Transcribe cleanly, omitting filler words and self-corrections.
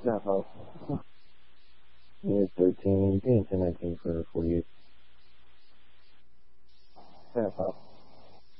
Snap House. Unit 13, you can 1019 for 48. Snap House.